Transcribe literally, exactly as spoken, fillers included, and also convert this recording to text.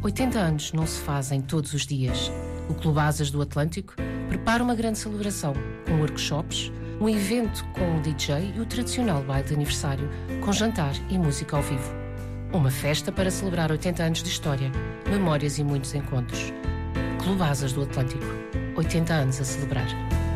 oitenta anos não se fazem todos os dias. O Clube Asas do Atlântico prepara uma grande celebração, com workshops, um evento com um D J e o tradicional baile de aniversário, com jantar e música ao vivo. Uma festa para celebrar oitenta anos de história, memórias e muitos encontros. Clube Asas do Atlântico. oitenta anos a celebrar.